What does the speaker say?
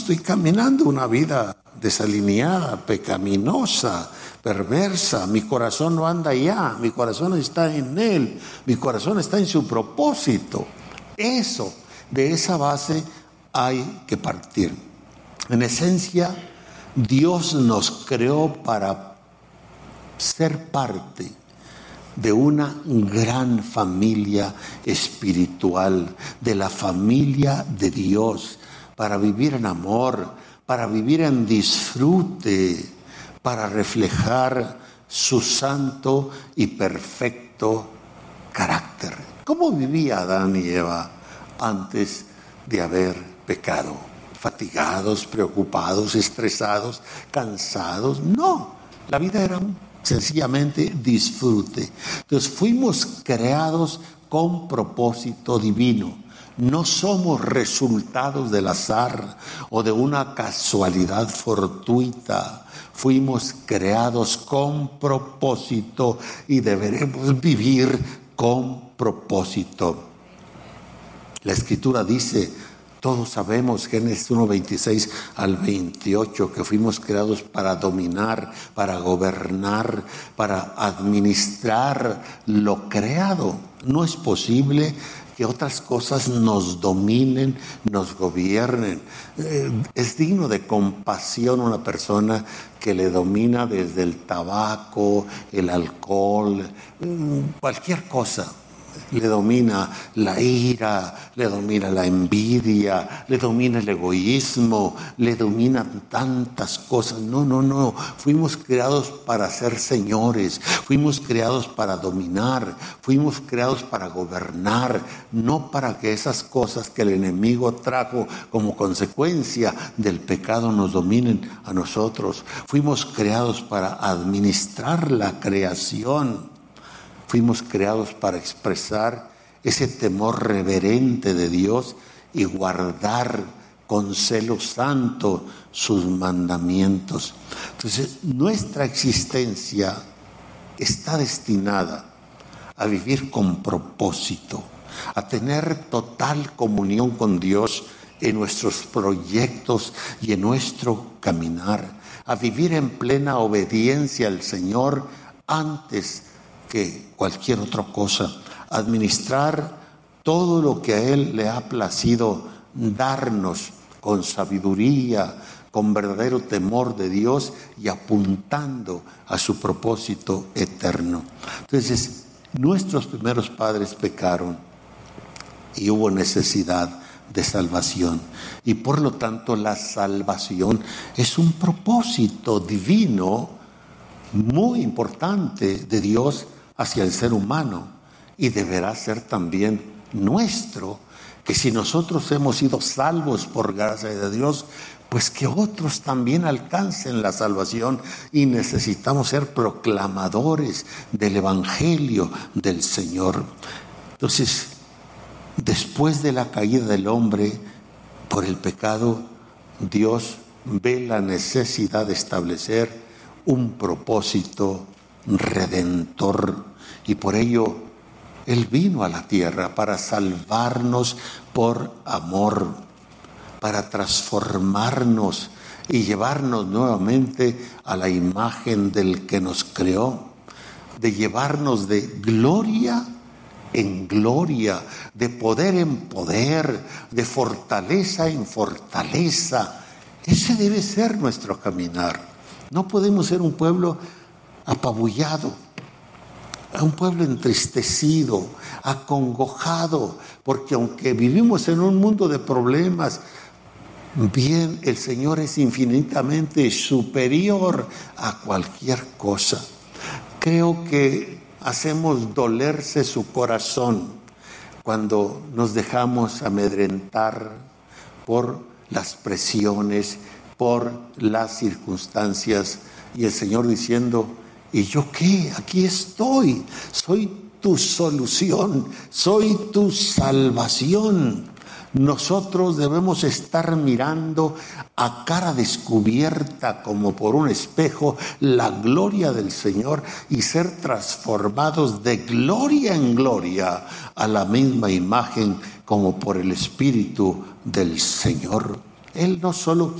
estoy caminando una vida desalineada, pecaminosa, perversa. Mi corazón no anda allá, mi corazón está en Él, mi corazón está en su propósito. De esa base hay que partir. En esencia, Dios nos creó para ser parte de una gran familia espiritual, de la familia de Dios, para vivir en amor, para vivir en disfrute, para reflejar su santo y perfecto carácter. ¿Cómo vivía Adán y Eva antes de haber pecado? ¿Fatigados, preocupados, estresados, cansados? No, la vida era sencillamente disfrute. Entonces fuimos creados con propósito divino. No somos resultados del azar o de una casualidad fortuita. Fuimos creados con propósito y deberemos vivir con propósito. La Escritura dice, todos sabemos, Génesis 1, 26 al 28, que fuimos creados para dominar, para gobernar, para administrar lo creado. No es posible que otras cosas nos dominen, nos gobiernen. Es digno de compasión una persona que le domina desde el tabaco, el alcohol, cualquier cosa. Le domina la ira, le domina la envidia, le domina el egoísmo, le dominan tantas cosas. No. Fuimos creados para ser señores, fuimos creados para dominar, fuimos creados para gobernar, no para que esas cosas que el enemigo trajo como consecuencia del pecado nos dominen a nosotros. Fuimos creados para administrar la creación. Fuimos creados para expresar ese temor reverente de Dios y guardar con celo santo sus mandamientos. Entonces, nuestra existencia está destinada a vivir con propósito, a tener total comunión con Dios en nuestros proyectos y en nuestro caminar, a vivir en plena obediencia al Señor antes que cualquier otra cosa, administrar todo lo que a Él le ha placido darnos con sabiduría, con verdadero temor de Dios y apuntando a su propósito eterno. Entonces, nuestros primeros padres pecaron y hubo necesidad de salvación. Y por lo tanto, la salvación es un propósito divino muy importante de Dios hacia el ser humano, y deberá ser también nuestro, que si nosotros hemos sido salvos por gracia de Dios, pues que otros también alcancen la salvación, y necesitamos ser proclamadores del Evangelio del Señor. Entonces, después de la caída del hombre por el pecado, Dios ve la necesidad de establecer un propósito redentor, y por ello Él vino a la tierra para salvarnos por amor, para transformarnos y llevarnos nuevamente a la imagen del que nos creó, de llevarnos de gloria en gloria, de poder en poder, de fortaleza en fortaleza. Ese debe ser nuestro caminar. No podemos ser un pueblo apabullado, un pueblo entristecido, acongojado, porque aunque vivimos en un mundo de problemas, bien, el Señor es infinitamente superior a cualquier cosa. Creo que hacemos dolerse su corazón cuando nos dejamos amedrentar por las presiones, por las circunstancias, y el Señor diciendo, ¿y yo qué? Aquí estoy, soy tu solución, soy tu salvación. Nosotros debemos estar mirando a cara descubierta, como por un espejo, la gloria del Señor, y ser transformados de gloria en gloria a la misma imagen como por el Espíritu del Señor. Él no solo